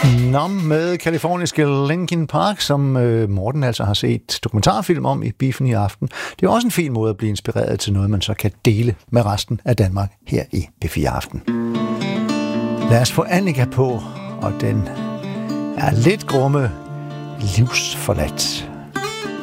Numb med kaliforniske Linkin Park, som Morten altså har set dokumentarfilm om i Biffen i aften. Det er også en fin måde at blive inspireret til noget, man så kan dele med resten af Danmark her i Biffen i aften. Lad os få Annika på, og den er lidt grumme, livsforladt.